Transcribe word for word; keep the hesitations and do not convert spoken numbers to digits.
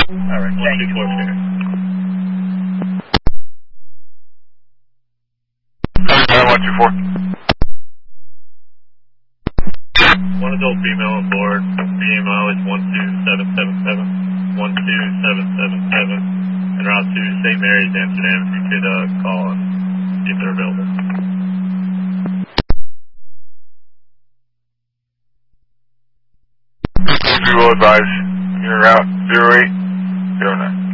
Alright, thank you. one two four. One adult female on board. B M O is one two seven seven seven. one two seven seven seven. En route to Saint Mary's, Amsterdam. If you could uh, call and see if they're available. We will advise. You're route zero eight zero nine.